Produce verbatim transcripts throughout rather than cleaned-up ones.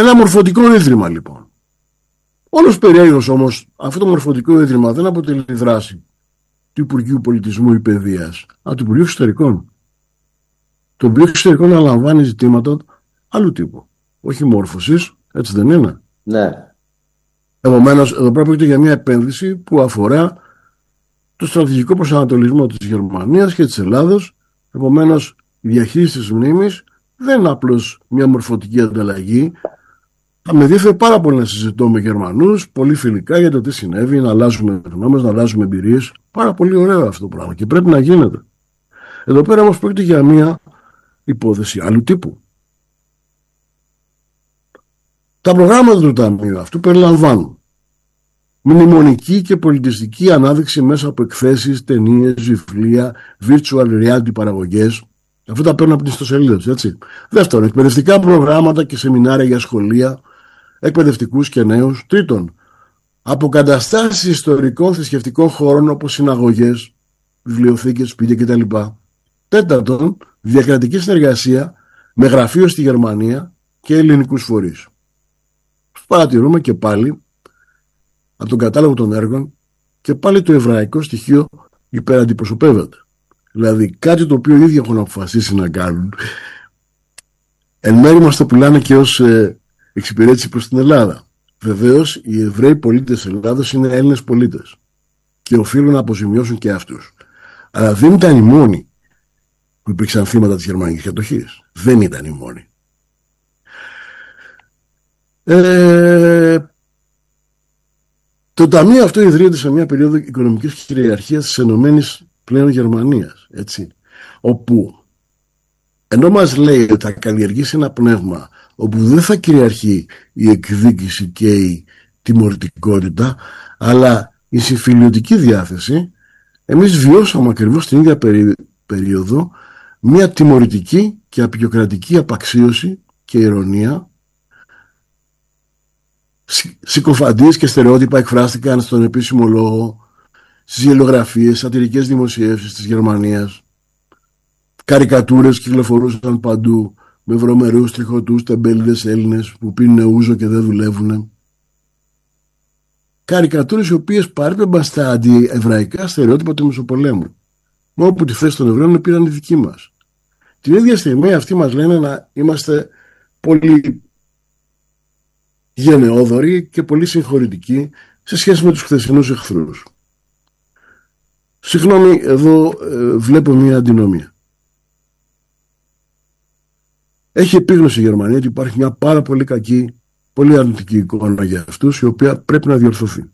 Ένα μορφωτικό ίδρυμα λοιπόν. Όλος περίεργος όμως, αυτό το μορφωτικό ίδρυμα δεν αποτελεί δράση του Υπουργείου Πολιτισμού ή Παιδείας, αλλά του Υπουργείου Εξωτερικών. Το Υπουργείο Εξωτερικών αναλαμβάνει ζητήματα άλλου τύπου. Όχι μόρφωσης, έτσι δεν είναι? Ναι. Επομένως, εδώ πέρα πρόκειται για μια επένδυση που αφορά το στρατηγικό προσανατολισμό της Γερμανίας και της Ελλάδος. Επομένως, η διαχείριση της μνήμης δεν είναι απλώς μια μορφωτική ανταλλαγή. Θα με ενδιαφέρει πάρα πολύ να συζητώ με Γερμανούς, πολύ φιλικά, για το τι συνέβη, να αλλάζουμε γνώμες, να αλλάζουμε εμπειρίες. Πάρα πολύ ωραίο αυτό το πράγμα και πρέπει να γίνεται. Εδώ πέρα όμως πρόκειται για μια υπόθεση άλλου τύπου. Τα προγράμματα του Ταμείου αυτού περιλαμβάνουν μνημονική και πολιτιστική ανάδειξη μέσα από εκθέσεις, ταινίες, βιβλία, virtual reality παραγωγές. Αυτά τα παίρνουν από τις ιστοσελίδες, έτσι. Δεύτερον, εκπαιδευτικά προγράμματα και σεμινάρια για σχολεία, εκπαιδευτικούς και νέους. Τρίτον, αποκαταστάσεις ιστορικών θρησκευτικών χώρων όπως συναγωγές, βιβλιοθήκες, σπίτια κτλ. Τέταρτον, διακρατική συνεργασία με γραφείο στη Γερμανία και ελληνικούς φορείς. Παρατηρούμε και πάλι από τον κατάλογο των έργων και πάλι το εβραϊκό στοιχείο υπεραντιπροσωπεύεται. Δηλαδή κάτι το οποίο οι ίδιοι έχουν αποφασίσει να κάνουν, εν μέρει μας το πουλάνε και ως ε, εξυπηρέτηση προς την Ελλάδα. Βεβαίως οι Εβραίοι πολίτες της Ελλάδος είναι Έλληνες πολίτες και οφείλουν να αποζημιώσουν και αυτούς. Αλλά δεν ήταν οι μόνοι που υπήρξαν θύματα της γερμανικής κατοχής. Δεν ήταν οι μόνοι. Ε, το ταμείο αυτό ιδρύεται σε μια περίοδο οικονομικής κυριαρχίας της ενωμένης πλέον Γερμανίας, έτσι, όπου ενώ μας λέει ότι θα καλλιεργήσει ένα πνεύμα όπου δεν θα κυριαρχεί η εκδίκηση και η τιμωρητικότητα, αλλά η συμφιλιωτική διάθεση, εμείς βιώσαμε ακριβώς την ίδια περί, περίοδο μια τιμωρητική και απεικιοκρατική απαξίωση και ηρωνία. Συκοφαντίες και στερεότυπα εκφράστηκαν στον επίσημο λόγο, στις γελιογραφίες, σατυρικές δημοσιεύσεις της Γερμανίας. Καρικατούρες κυκλοφορούσαν παντού με βρωμερούς, τριχωτούς, τεμπέληδες Έλληνες που πίνουν ούζο και δεν δουλεύουν. Καρικατούρες οι οποίες παρέπεμπαν στα αντιεβραϊκά στερεότυπα του Μεσοπολέμου. Μόνο που τη θέση των Εβραίων πήραν οι δικοί μας. Την ίδια στιγμή αυτοί μας λένε να είμαστε πολύ γενναιόδοροι και πολύ συγχωρητικοί σε σχέση με τους χθεσινούς εχθρούς. Συγγνώμη, εδώ ε, βλέπω μια αντινομία. Έχει επίγνωση η Γερμανία ότι υπάρχει μια πάρα πολύ κακή, πολύ αρνητική εικόνα για αυτούς, η οποία πρέπει να διορθωθεί.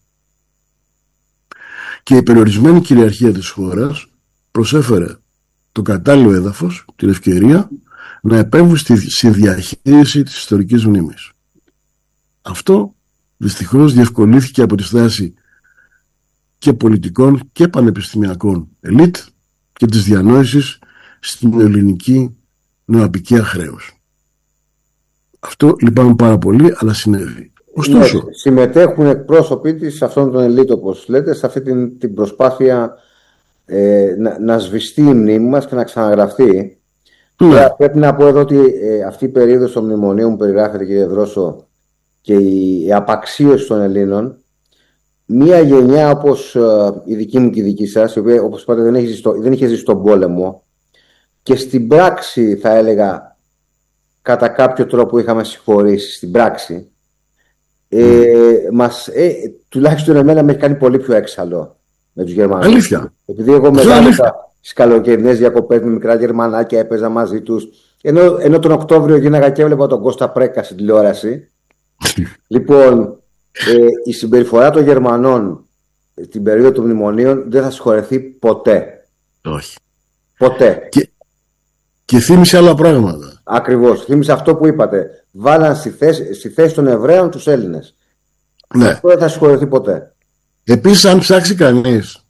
Και η περιορισμένη κυριαρχία της χώρας προσέφερε το κατάλληλο έδαφος, την ευκαιρία να επέμβει στη διαχείριση της ιστορικής μνήμης. Αυτό δυστυχώς διευκολύθηκε από τη στάση και πολιτικών και πανεπιστημιακών ελίτ και της διανόησης στην ελληνική νοαπικία χρέος. Αυτό λυπάμαι πάρα πολύ, αλλά συνέβη. Ωστόσο, ναι, συμμετέχουν εκπρόσωποι της σε αυτόν τον ελίτ, όπως λέτε, σε αυτή την, την προσπάθεια ε, να, να σβηστεί η μνήμη μας και να ξαναγραφτεί. Ναι. Και πρέπει να πω εδώ ότι ε, αυτή η περίοδος των μνημονίων που περιγράφεται, κύριε Δρόσο, και η, η απαξίωση των Ελλήνων, μία γενιά όπως ε, η δική μου και η δική σας, η οποία όπως είπατε δεν, έχει ζήσει, δεν είχε ζήσει τον πόλεμο, και στην πράξη θα έλεγα κατά κάποιο τρόπο είχαμε συγχωρήσει στην πράξη, ε, μας, ε, τουλάχιστον εμένα με έχει κάνει πολύ πιο έξαλλο με τους Γερμανούς. Αλήθεια. Επειδή εγώ μεγάλωσα στις καλοκαιρινές διακοπές με μικρά Γερμανάκια, έπαιζα μαζί τους, ενώ, ενώ τον Οκτώβριο γίναγα και έβλεπα τον Κώστα Πρέκα στην τηλεόραση. Λοιπόν, ε, η συμπεριφορά των Γερμανών στην περίοδο των μνημονίων δεν θα συγχωρεθεί ποτέ. Όχι. Ποτέ. Και, και θύμισε άλλα πράγματα. Ακριβώς. Θύμισε αυτό που είπατε. Βάλαν στη θέση, στη θέση των Εβραίων τους Έλληνες. Ναι. Αυτό δεν θα συγχωρεθεί ποτέ. Επίσης, αν ψάξει κανείς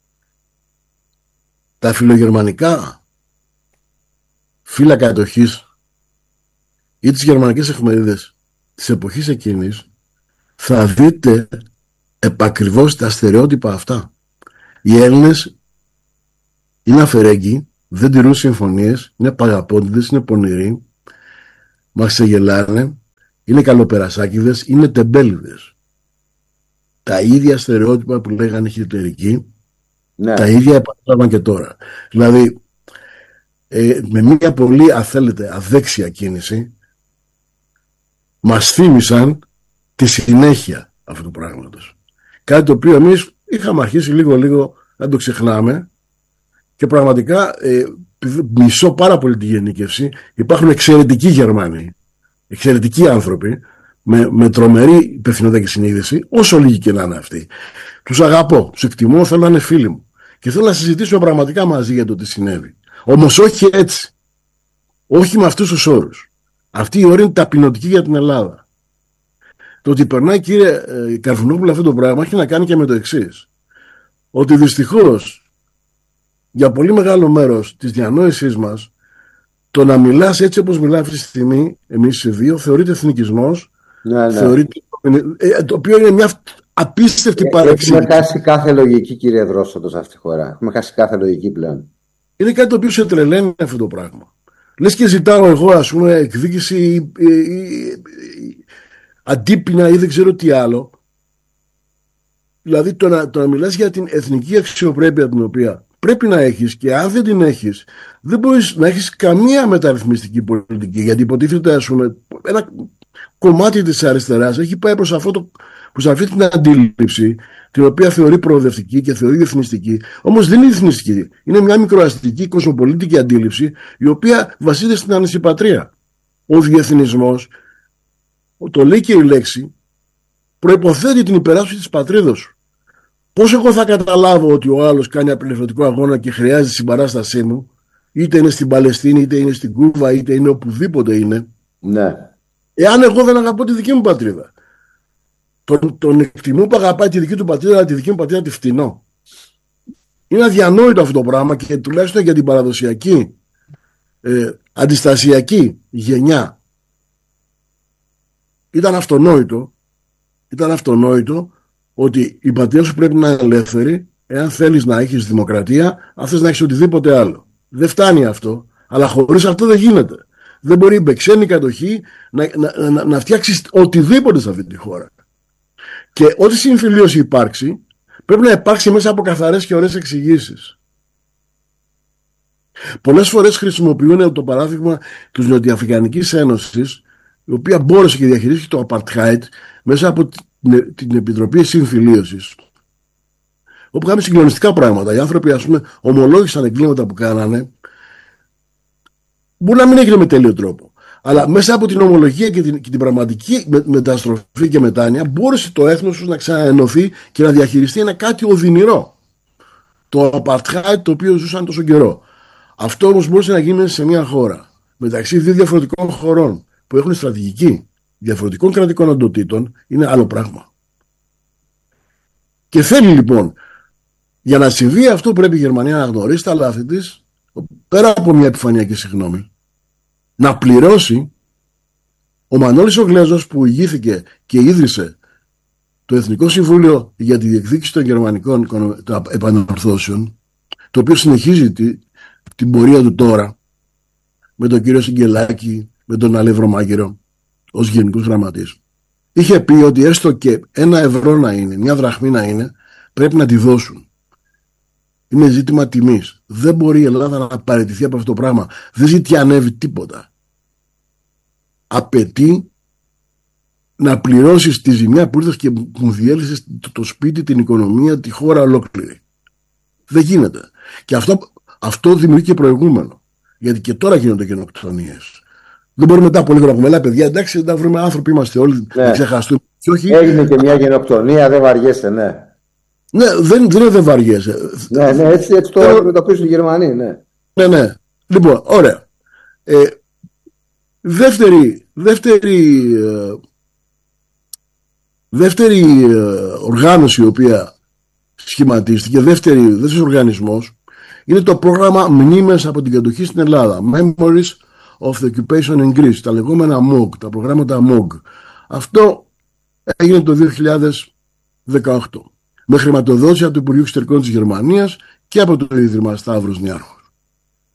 τα φιλογερμανικά φύλλα κατοχής ή τις γερμανικές εφημερίδες της εποχής εκείνης, θα δείτε επακριβώς τα στερεότυπα αυτά. Οι Έλληνες είναι αφαιρέγγοι, δεν τηρούν συμφωνίες, είναι παγαπώντες, είναι πονηροί, μας ξεγελάνε είναι καλοπερασάκηδες, είναι τεμπέληδες. Τα ίδια στερεότυπα που λέγανε χιτλερικοί, ναι. Τα ίδια επανέλαβαν και τώρα. Δηλαδή, ε, με μια πολύ, αν θέλετε, αδέξια κίνηση, μας θύμισαν τη συνέχεια αυτού του πράγματος. Κάτι το οποίο εμείς είχαμε αρχίσει λίγο-λίγο να το ξεχνάμε και πραγματικά ε, μισώ πάρα πολύ τη γενίκευση. Υπάρχουν εξαιρετικοί Γερμανοί, εξαιρετικοί άνθρωποι, με, με τρομερή υπευθυνότητα και συνείδηση, όσο λίγοι και να είναι αυτοί. Τους αγαπώ, τους εκτιμώ, θέλω να είναι φίλοι μου και θέλω να συζητήσουμε πραγματικά μαζί για το τι συνέβη. Όμως όχι έτσι. Όχι με αυτούς τους όρους. Αυτή η όρη είναι ταπεινωτική για την Ελλάδα. Το ότι περνάει, κύριε ε, Καρφουνόπουλο, αυτό το πράγμα έχει να κάνει και με το εξής. Ότι δυστυχώς για πολύ μεγάλο μέρος της διανόησής μας, το να μιλάς έτσι όπως μιλάει αυτή τη στιγμή, εμείς οι δύο, θεωρείται εθνικισμός, ναι, ναι. Θεωρείται, ε, το οποίο είναι μια απίστευτη ε, παρεξήγηση. Έχουμε χάσει κάθε λογική, κύριε Δρόσοτο, σε αυτή τη χώρα. Έχουμε χάσει κάθε λογική πλέον. Είναι κάτι το οποίο σε τρελαίνει αυτό το πράγμα. Λες και ζητάω εγώ, ας πούμε, εκδίκηση ή, ή, ή, αντίπεινα ή δεν ξέρω τι άλλο. Δηλαδή το να, το να μιλάς για την εθνική αξιοπρέπεια την οποία πρέπει να έχεις, και αν δεν την έχεις δεν μπορείς να έχεις καμία μεταρρυθμιστική πολιτική, γιατί υποτίθεται, ας πούμε, ένα κομμάτι της αριστεράς έχει πάει προς, αυτό το, προς αυτή την αντίληψη την οποία θεωρεί προοδευτική και θεωρεί διεθνιστική. Όμως δεν είναι διεθνιστική, είναι μια μικροαστική κοσμοπολίτικη αντίληψη η οποία βασίζεται στην ανησυπατρία. Ο διεθνισμός, το λέει και η λέξη, προϋποθέτει την υπεράσπιση της πατρίδος σου. Πώς εγώ θα καταλάβω ότι ο άλλος κάνει απελευθερωτικό αγώνα και χρειάζεται συμπαράστασή μου, είτε είναι στην Παλαιστίνη, είτε είναι στην Κούβα, είτε είναι οπουδήποτε είναι, ναι. Εάν εγώ δεν αγαπώ τη δική μου πατρίδα? Τον, τον εκτιμώ που αγαπάει τη δική του πατρίδα, αλλά τη δική μου πατρίδα τη φτηνώ. Είναι αδιανόητο αυτό το πράγμα, και τουλάχιστον για την παραδοσιακή ε, αντιστασιακή γενιά ήταν αυτονόητο, ήταν αυτονόητο ότι η πατρίδα σου πρέπει να είναι ελεύθερη, εάν θέλεις να έχεις δημοκρατία, αν θες να έχεις οτιδήποτε άλλο. Δεν φτάνει αυτό, αλλά χωρίς αυτό δεν γίνεται. Δεν μπορεί η ξένη κατοχή να, να, να, να φτιάξει οτιδήποτε σε αυτή τη χώρα. Και ό,τι συμφιλίωση υπάρξει, πρέπει να υπάρξει μέσα από καθαρές και ωραίες εξηγήσεις. Πολλές φορές χρησιμοποιούν το παράδειγμα της Νοτιοαφρικανικής Ένωσης, η οποία μπόρεσε και διαχειρίστηκε το Apartheid μέσα από την, την Επιτροπή Συμφιλίωσης, όπου είχαμε συγκλονιστικά πράγματα. Οι άνθρωποι, ας πούμε, ομολόγησαν εγκλήματα που κάνανε. Μπορεί να μην έγινε με τέλειο τρόπο, αλλά μέσα από την ομολογία και την, και την πραγματική με, μεταστροφή και μετάνοια, μπόρεσε το έθνος τους να ξαναενωθεί και να διαχειριστεί ένα κάτι οδυνηρό. Το Apartheid, το οποίο ζούσαν τόσο καιρό. Αυτό όμως μπορούσε να γίνει σε μια χώρα μεταξύ δύο διαφορετικών χωρών που έχουν στρατηγική διαφορετικών κρατικών οντοτήτων, είναι άλλο πράγμα. Και θέλει λοιπόν, για να συμβεί αυτό, πρέπει η Γερμανία να γνωρίσει τα λάθη της, πέρα από μια επιφανειακή συγγνώμη, να πληρώσει. Ο Μανώλης ο Γλέζος, που ηγήθηκε και ίδρυσε το Εθνικό Συμβούλιο για τη Διεκδίκηση των Γερμανικών Επανορθώσεων, το οποίο συνεχίζει τη, την πορεία του τώρα, με τον κύριο Σιγκελάκη, με τον Αλεύρο Μάγκερο ως γενικούς γραμματείς, είχε πει ότι έστω και ένα ευρώ να είναι, μια δραχμή να είναι, πρέπει να τη δώσουν. Είναι ζήτημα τιμής. Δεν μπορεί η Ελλάδα να παραιτηθεί από αυτό το πράγμα. Δεν ζητιανεύει τίποτα. Απαιτεί να πληρώσεις τη ζημιά που ήρθες και μου διέλυσες το, το σπίτι, την οικονομία, τη χώρα ολόκληρη. Δεν γίνεται. Και αυτό, αυτό δημιουργεί και προηγούμενο. Γιατί και τώρα γίνονται γενοκτονίες. Δεν μπορούμε μετά από λίγο να πούμε, λέει παιδιά, εντάξει, να βρούμε άνθρωποι, είμαστε όλοι, ναι, να ξεχαστούμε. Και όχι... Έγινε και μια γενοκτονία, δεν βαριέσαι, ναι. Ναι, δεν, δεν, δεν βαριέσαι. Ναι, ναι, έτσι, έτσι το αντιμετωπίζουν οι Γερμανοί, ναι. Ναι, ναι. Λοιπόν, ωραία. Ε, δεύτερη, δεύτερη, ε, δεύτερη ε, οργάνωση η οποία σχηματίστηκε, δεύτερη, δεύτερος οργανισμός, είναι το πρόγραμμα Μνήμες από την κατοχή στην Ελλάδα. Memories of the Occupation in Greece, τα λεγόμενα μογ, τα προγράμματα μογ. Αυτό έγινε το δύο χιλιάδες δεκαοκτώ. Με χρηματοδότηση από το Υπουργείο Εξωτερικών της Γερμανίας και από το Ίδρυμα Σταύρος Νιάρχος.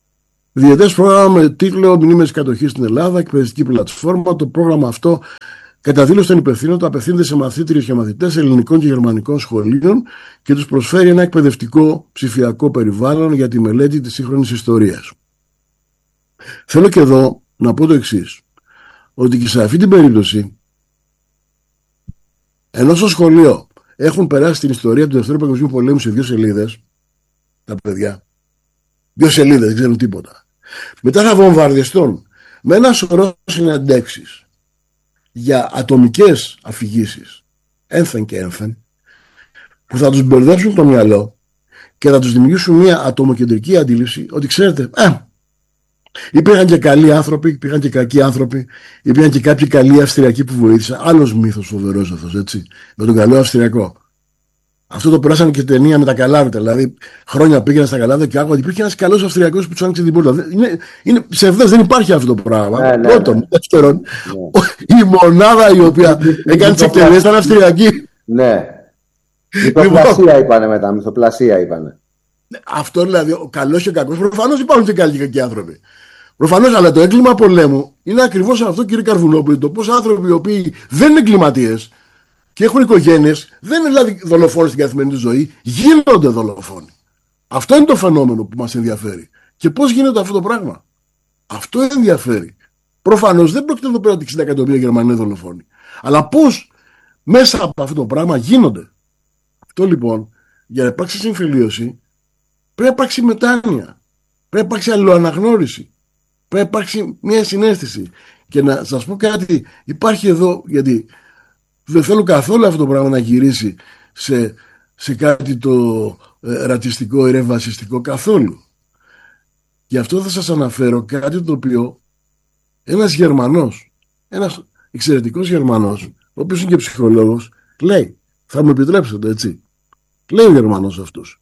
Διετές πρόγραμμα με τίτλο Μνήμες κατοχής στην Ελλάδα, εκπαιδευτική πλατφόρμα. Το πρόγραμμα αυτό Κατά δήλωση των υπευθύνων του, απευθύνεται σε μαθήτριες και μαθητές ελληνικών και γερμανικών σχολείων και τους προσφέρει ένα εκπαιδευτικό ψηφιακό περιβάλλον για τη μελέτη της σύγχρονης ιστορίας. Θέλω και εδώ να πω το εξής, ότι και σε αυτή την περίπτωση, ενώ στο σχολείο έχουν περάσει την ιστορία του Δευτέρου Παγκοσμίου Πολέμου σε δύο σελίδες, τα παιδιά, δύο σελίδες, δεν ξέρουν τίποτα. Μετά θα βομβαρδιστούν με ένα σωρό συναντέξεις για ατομικές αφηγήσεις, ένθεν και ένθεν, που θα τους μπερδέψουν το μυαλό και θα τους δημιουργήσουν μια ατομοκεντρική αντίληψη ότι ξέρετε, α, υπήρχαν και καλοί άνθρωποι, υπήρχαν και κακοί άνθρωποι, υπήρχαν και κάποιοι καλοί Αυστριακοί που βοήθησαν. Άλλος μύθος φοβερός αυτός, έτσι, με τον καλό Αυστριακό. Αυτό το περάσανε και ταινία με τα καλάβητα. Δηλαδή, χρόνια πήγαιναν στα καλάβητα και άκουγα ότι υπήρχε ένας καλός Αυστριακός που του άνοιξε την πόρτα. Είναι, είναι ψευδές, δεν υπάρχει αυτό το πράγμα. Ναι, ναι, Πρώτον. ναι. Δεύτερον, ναι. Η μονάδα η οποία έκανε τις εκτελέσεις ήταν Αυστριακή. Ναι. Μυθοπλασία είπανε μετά. Μυθοπλασία είπανε. Αυτό δηλαδή, ο καλός και ο κακός, προφανώς υπάρχουν και καλοί και κακοί άνθρωποι. Προφανώς, αλλά το έγκλημα πολέμου είναι ακριβώς αυτό, κύριε Καρβουνόπουλε. Το πώς άνθρωποι οι οποίοι δεν είναι εγκληματίες και έχουν οικογένειες, δεν είναι δηλαδή δολοφόνοι στην καθημερινή ζωή, γίνονται δολοφόνοι. Αυτό είναι το φαινόμενο που μας ενδιαφέρει. Και πώς γίνεται αυτό το πράγμα. Αυτό ενδιαφέρει. Προφανώς δεν πρόκειται εδώ πέρα ότι εξήντα εκατομμύρια Γερμανοί δολοφόνοι. Αλλά πώς μέσα από αυτό το πράγμα γίνονται. Αυτό λοιπόν, για να υπάρξει συμφιλίωση, πρέπει να υπάρξει μετάνοια. Πρέπει να υπάρξει αλληλοαναγνώριση. Πρέπει να υπάρξει μια συναίσθηση. Και να σας πω κάτι, υπάρχει εδώ, γιατί δεν θέλω καθόλου αυτό το πράγμα να γυρίσει σε, σε κάτι το ε, ρατσιστικό ή ρευασιστικό καθόλου. Γι' αυτό θα σας αναφέρω κάτι το οποίο ένας Γερμανός, ένας εξαιρετικός Γερμανός, ο οποίος είναι και ψυχολόγος, λέει, θα μου επιτρέψετε έτσι, λέει ο Γερμανός αυτός,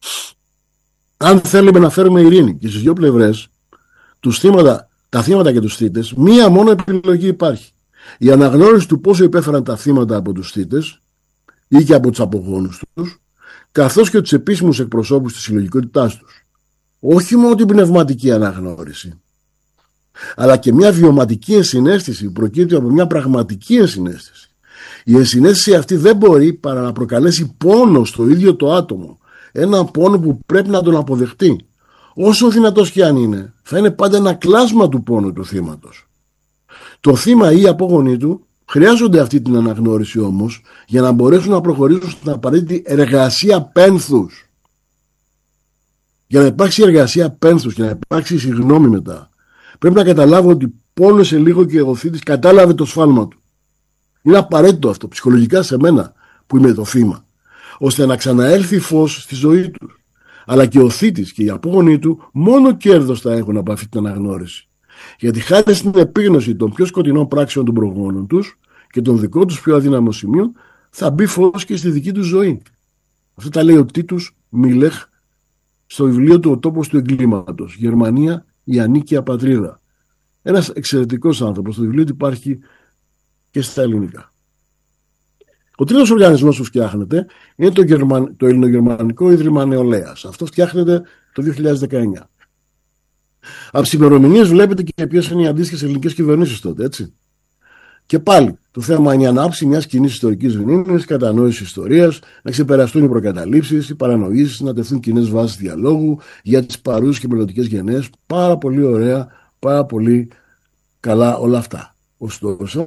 αν θέλουμε να φέρουμε ειρήνη και στις δύο πλευρές, τους θύματα, τα θύματα και τους θύτες, μία μόνο επιλογή υπάρχει. Η αναγνώριση του πόσο υπέφεραν τα θύματα από τους θύτες ή και από τους απογόνους τους, καθώς και τους επίσημους εκπροσώπους της συλλογικότητάς τους. Όχι μόνο την πνευματική αναγνώριση, αλλά και μια βιωματική ενσυναίσθηση που προκύπτει από μια πραγματική ενσυναίσθηση. Η ενσυναίσθηση αυτή δεν μπορεί παρά να προκαλέσει πόνο στο ίδιο το άτομο. Ένα πόνο που πρέπει να τον αποδεχτεί. Όσο δυνατός και αν είναι, θα είναι πάντα ένα κλάσμα του πόνου του θύματος. Το θύμα ή οι απόγονοι του χρειάζονται αυτή την αναγνώριση όμως για να μπορέσουν να προχωρήσουν στην απαραίτητη εργασία πένθους. Για να υπάρξει εργασία πένθους και να υπάρξει συγγνώμη μετά, πρέπει να καταλάβω ότι πόνεσε λίγο και ο θύτης κατάλαβε το σφάλμα του. Είναι απαραίτητο αυτό ψυχολογικά σε μένα που είμαι το θύμα, ώστε να ξαναέλθει φως στη ζωή του. Αλλά και ο θύτης και οι απόγονοι του μόνο κέρδος θα έχουν από αυτή την αναγνώριση. Γιατί χάρη στην επίγνωση των πιο σκοτεινών πράξεων των προγόνων τους και των δικών τους πιο αδύναμων σημείων, θα μπει φως και στη δική τους ζωή. Αυτό τα λέει ο Τίτους Μίλεχ στο βιβλίο του «Ο τόπος του εγκλήματος. Γερμανία, η ανίκια πατρίδα». Ένας εξαιρετικός άνθρωπος. Το βιβλίο του υπάρχει και στα ελληνικά. Ο τρίτος οργανισμός που φτιάχνεται είναι το, Γερμα... το Ελληνογερμανικό Ίδρυμα Νεολαίας. Αυτό φτιάχνεται το δύο χιλιάδες δεκαεννιά. Από τις ημερομηνίες βλέπετε και ποιες είναι οι αντίστοιχες ελληνικές κυβερνήσεις τότε, έτσι. Και πάλι το θέμα είναι η ανάπτυξη μιας κοινής ιστορικής μνήμης, κατανόηση ιστορίας, να ξεπεραστούν οι προκαταλήψεις, οι παρανοήσεις, να τεθούν κοινές βάσεις διαλόγου για τις παρούσες και μελλοντικές γενναίες. Πάρα πολύ ωραία, πάρα πολύ καλά όλα αυτά. Ωστόσο,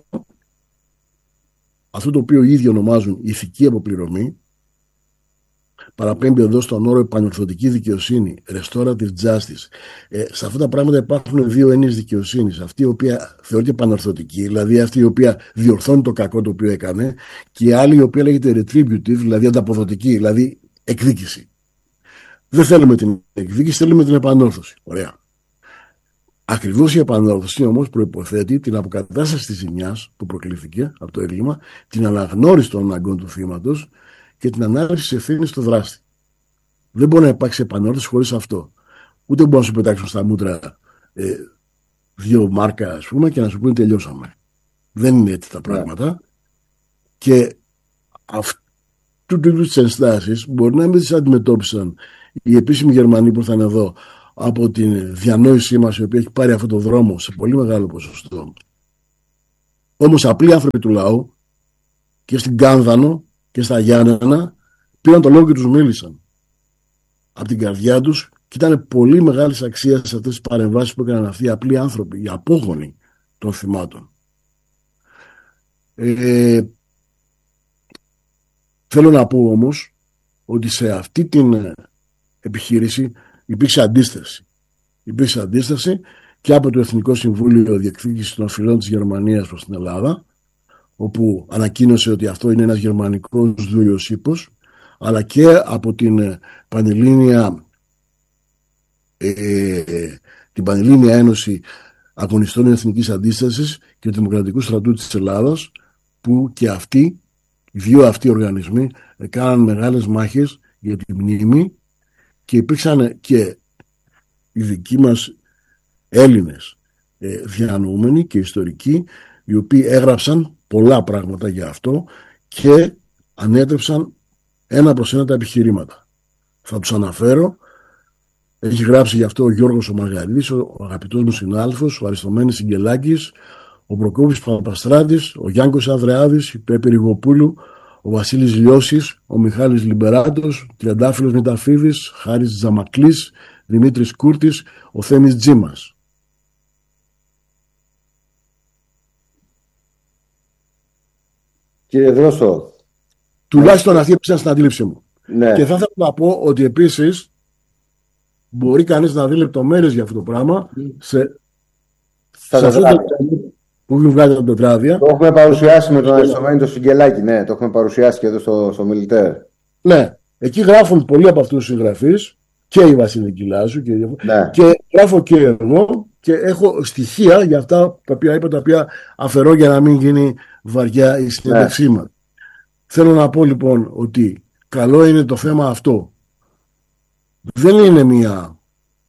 αυτό το οποίο οι ίδιοι ονομάζουν ηθική αποπληρωμή, παραπέμπει εδώ στον όρο επανορθωτική δικαιοσύνη, restorative justice. Ε, σε αυτά τα πράγματα υπάρχουν δύο έννοιες δικαιοσύνης. Αυτή η οποία θεωρείται επανορθωτική, δηλαδή αυτή η οποία διορθώνει το κακό το οποίο έκανε, και η άλλη η οποία λέγεται retributive, δηλαδή ανταποδοτική, δηλαδή εκδίκηση. Δεν θέλουμε την εκδίκηση, θέλουμε την επανόρθωση. Ωραία. Ακριβώς η επανόρθωση όμως προϋποθέτει την αποκατάσταση της ζημιάς που προκλήθηκε από το έγκλημα, την αναγνώριση των αναγκών του θύματος και την ανάληψη της ευθύνης στο δράστη. Δεν μπορεί να υπάρξει επανόρθωση χωρίς αυτό. Ούτε μπορεί να σου πετάξουν στα μούτρα ε, δύο μάρκα, ας πούμε, και να σου πούνε τελειώσαμε. Δεν είναι έτσι τα πράγματα. Yeah. Και αυτού του είδους τις ενστάσεις μπορεί να μην τις αντιμετώπισαν οι επίσημοι Γερμανοί που ήρθαν εδώ από την διανόησή μας, η οποία έχει πάρει αυτό το δρόμο σε πολύ μεγάλο ποσοστό. Όμως απλοί άνθρωποι του λαού και στην Κάνδανο και στα Γιάννενα πήραν το λόγο και τους μίλησαν από την καρδιά τους, και ήταν πολύ μεγάλης αξίας σε αυτές τις παρεμβάσεις που έκαναν αυτοί οι απλοί άνθρωποι, οι απόγονοι των θυμάτων. Ε, θέλω να πω όμως ότι σε αυτή την επιχείρηση υπήρξε αντίσταση. Υπήρξε αντίσταση και από το Εθνικό Συμβούλιο Διεκδίκησης των Οφειλών της Γερμανίας προς την Ελλάδα, όπου ανακοίνωσε ότι αυτό είναι ένας γερμανικός δούλιος ύπος, αλλά και από την Πανελλήνια, ε, την Πανελλήνια Ένωση Αγωνιστών Εθνικής Αντίστασης και του Δημοκρατικού Στρατού της Ελλάδας, που και αυτοί, οι δύο αυτοί οργανισμοί, έκαναν μεγάλες μάχες για τη μνήμη, και υπήρξαν και οι δικοί μας Έλληνες ε, διανοούμενοι και ιστορικοί, οι οποίοι έγραψαν πολλά πράγματα για αυτό και ανέτρεψαν ένα προς ένα τα επιχειρήματα. Θα τους αναφέρω. Έχει γράψει γι' αυτό ο Γιώργος ο Μαργαρίδης, ο αγαπητός μου συνάδελφος, ο Αριστομένης Συγγελάκης, ο Προκόπης Παπαστράτης, ο Γιάνκος Ανδρεάδης, η Πέπη Ριγοπούλου, ο Βασίλης Λιώσης, ο Μιχάλης Λιμπεράτος, Τριαντάφυλλος Νιταφίδης, Χάρης Ζαμακλής, Δημήτρης Κούρτης, ο Θέμης Τζίμας. Κύριε Δρόσο, τουλάχιστον αυτοί έπαιξαν στην αντίληψή μου. Ναι. Και θα ήθελα να πω ότι επίσης μπορεί κανείς να δει λεπτομέρειες για αυτό το πράγμα σε, σε αυτό το που έχουν βγάλει τα τετράδια. Το έχουμε παρουσιάσει με τον Αριστομένη το Συγγελάκη, ναι, το έχουμε παρουσιάσει και εδώ στο, στο Μιλιτέρ. Ναι, εκεί γράφουν πολλοί από αυτούς τους συγγραφείς, και η Βασιλική Λάσου και, ναι. και γράφω και εγώ, και έχω στοιχεία για αυτά τα οποία είπα, τα οποία αφαιρώ για να μην γίνει βαριά η συνέντευξή μας. Ναι. Θέλω να πω λοιπόν ότι καλό είναι το θέμα αυτό. Δεν είναι μια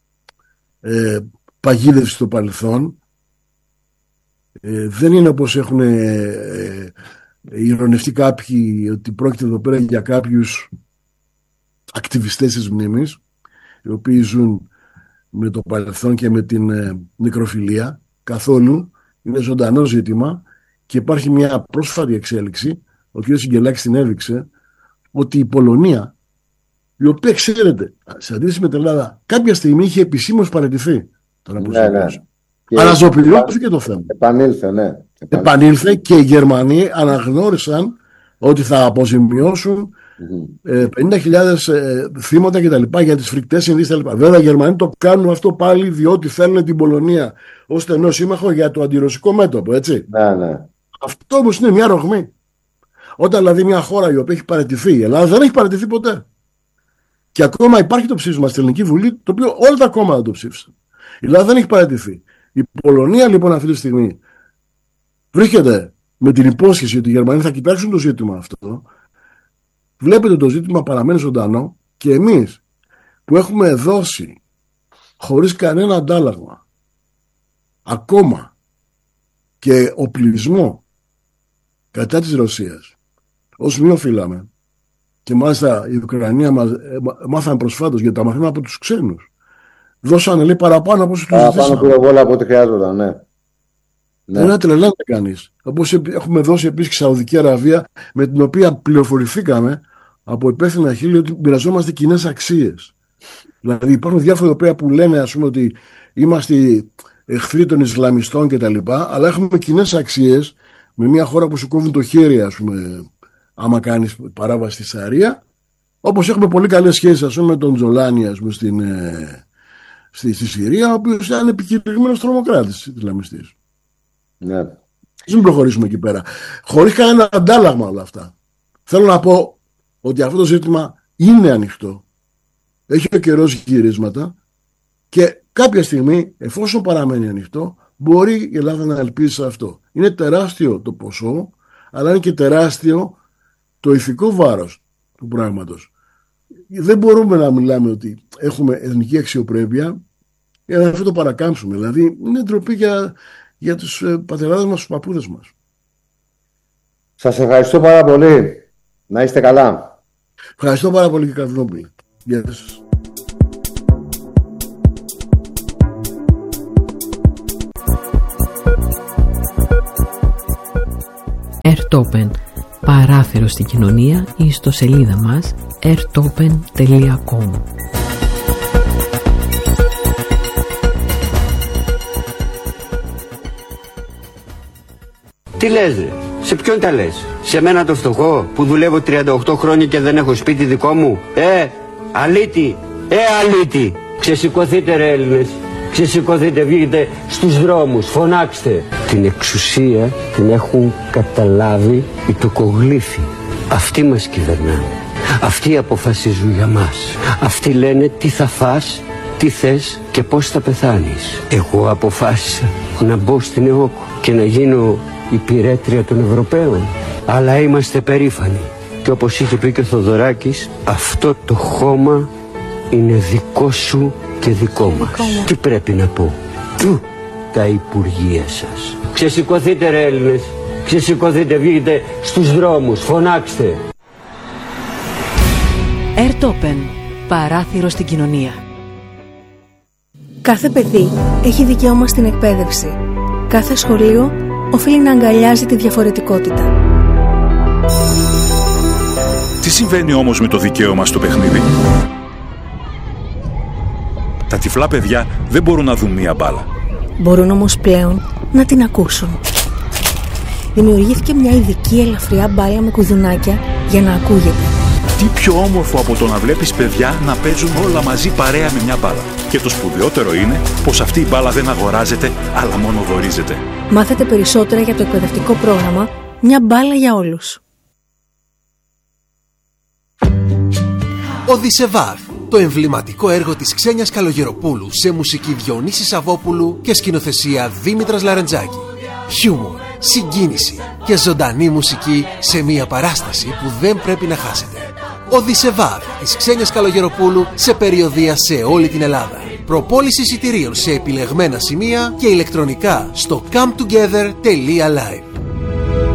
ε, παγίδευση στο παρελθόν. Ε, δεν είναι όπως έχουν ε, ε, ειρωνευτεί κάποιοι, ότι πρόκειται εδώ πέρα για κάποιους ακτιβιστές της μνήμης, οι οποίοι ζουν με το παρελθόν και με την ε, νεκροφιλία. Καθόλου. Είναι ζωντανό ζήτημα, και υπάρχει μια πρόσφατη εξέλιξη, ο κ. Συγγελάκης την έδειξε, ότι η Πολωνία, η οποία, ξέρετε, σε αντίθεση με την Ελλάδα, κάποια στιγμή είχε επισήμως παραιτηθεί. Ναι, ναι. Αναζωπηρώθηκε το θέμα. Επανήλθε, ναι. Επανήλθε. Επανήλθε, και οι Γερμανοί αναγνώρισαν ότι θα αποζημιώσουν mm-hmm. ε, πενήντα χιλιάδες ε, θύματα και τα λοιπά για τις φρικτές συνδύσεις τα λοιπά. Βέβαια οι Γερμανοί το κάνουν αυτό πάλι διότι θέλουν την Πολωνία ως στενό σύμμαχο για το αντιρωσικό μέτωπο, έτσι. Ναι, ναι. Αυτό όμως είναι μια ρογμή. Όταν δηλαδή μια χώρα η οποία έχει παραιτηθεί, η Ελλάδα δεν έχει παραιτηθεί ποτέ. Και ακόμα υπάρχει το ψήφισμα στην Ελληνική Βουλή, το οποίο όλα τα κόμματα το ψήφισαν. Η Ελλάδα δεν έχει παραιτηθεί. Η Πολωνία λοιπόν αυτή τη στιγμή βρίσκεται με την υπόσχεση ότι οι Γερμανοί θα κοιτάξουν το ζήτημα αυτό. Βλέπετε, το ζήτημα παραμένει ζωντανό, και εμείς που έχουμε δώσει χωρίς κανένα αντάλλαγμα ακόμα και οπλισμό κατά της Ρωσίας, ως μη οφείλαμε, και μάλιστα η Ουκρανία μας μάθαμε προσφάτως, γιατί τα μαθαίνουμε από τους ξένους, δώσανε λέει παραπάνω από όσους τους ζητήσαμε. Παραπάνω πυροβόλα από ό,τι χρειάζονταν, ναι. Ναι. Δεν τρελαίνεται κανείς. Όπως έχουμε δώσει επίσης και Σαουδική Αραβία, με την οποία πληροφορηθήκαμε από υπεύθυνα χείλη ότι μοιραζόμαστε κοινές αξίες. Δηλαδή υπάρχουν διάφοροι Ευρωπαίοι που λένε, ας πούμε, ότι είμαστε εχθροί των Ισλαμιστών κτλ. Αλλά έχουμε κοινές αξίες με μια χώρα που σου κόβουν το χέρι, ας πούμε, άμα κάνεις παράβαση στη Σαρία. Όπως έχουμε πολύ καλές σχέσεις, ας πούμε, με τον Τζολάνι, ας πούμε, στην, ε, στη, στη Συρία, ο οποίος είναι επικηρυγμένος τρομοκράτης Ισλαμιστής. Ναι. Μην προχωρήσουμε εκεί πέρα. Χωρίς κανένα αντάλλαγμα όλα αυτά. Θέλω να πω ότι αυτό το ζήτημα είναι ανοιχτό. Έχει ο καιρός γυρίσματα, και κάποια στιγμή, εφόσον παραμένει ανοιχτό, μπορεί η Ελλάδα να ελπίσει σε αυτό. Είναι τεράστιο το ποσό, αλλά είναι και τεράστιο το ηθικό βάρος του πράγματος. Δεν μπορούμε να μιλάμε ότι έχουμε εθνική αξιοπρέπεια για να αυτό το παρακάμψουμε. Δηλαδή είναι ντροπή για, για τους ε, πατεράδες μας, τους παππούδες μας. Σας ευχαριστώ πάρα πολύ. Να είστε καλά. Ευχαριστώ πάρα πολύ, και Καβρόπουλε. Γεια σας. Airtopen, παράθυρο στην κοινωνία, ή στο σελίδα μας airtopen τελεία com. Τι λες ρε, σε ποιον τα λες, σε μένα το φτωχό που δουλεύω τριάντα οκτώ χρόνια και δεν έχω σπίτι δικό μου? Ε, αλήτη, ε αλήτη. Ξεσηκωθείτε ρε Έλληνες, ξεσηκωθείτε, βγείτε στους δρόμους, φωνάξτε. Την εξουσία την έχουν καταλάβει οι τοκογλύφοι. Αυτοί μας κυβερνάνε, αυτοί αποφασίζουν για μας. Αυτοί λένε τι θα φας, τι θες και πώς θα πεθάνεις. Εγώ αποφάσισα να μπω στην ΕΟΚ και να γίνω υπηρέτρια των Ευρωπαίων. Αλλά είμαστε περήφανοι. Και όπως είχε πει και ο Θοδωράκης, αυτό το χώμα είναι δικό σου και δικό μας. Τι πρέπει να πω? Του τα υπουργεία σας. Ξεσηκωθείτε ρε Έλληνες, ξεσηκωθείτε, βγείτε στους δρόμους, φωνάξτε. Airtopen, παράθυρο στην κοινωνία. Κάθε παιδί έχει δικαίωμα στην εκπαίδευση. Κάθε σχολείο οφείλει να αγκαλιάζει τη διαφορετικότητα. Τι συμβαίνει όμως με το δικαίωμα στο παιχνίδι? Τα τυφλά παιδιά δεν μπορούν να δουν μία μπάλα. Μπορούν όμως πλέον να την ακούσουν. Δημιουργήθηκε μια ειδική ελαφριά μπάλα με κουδουνάκια για να ακούγεται. Τι πιο όμορφο από το να βλέπεις παιδιά να παίζουν όλα μαζί παρέα με μια μπάλα. Και το σπουδαιότερο είναι πως αυτή η μπάλα δεν αγοράζεται, αλλά μόνο δωρίζεται. Μάθετε περισσότερα για το εκπαιδευτικό πρόγραμμα «Μια μπάλα για όλους». Οδυσσεβάρ, το εμβληματικό έργο της Ξένιας Καλογεροπούλου σε μουσική Διονύση Σαββόπουλου και σκηνοθεσία Δήμητρας Λαρεντζάκη. Χιούμορ, συγκίνηση και ζωντανή μουσική σε μια παράσταση που δεν πρέπει να χάσετε. Οδυσσεβάρ της Ξένιας Καλογεροπούλου σε περιοδεία σε όλη την Ελλάδα. Προπόληση εισιτηρίων σε επιλεγμένα σημεία και ηλεκτρονικά στο come together τελεία live.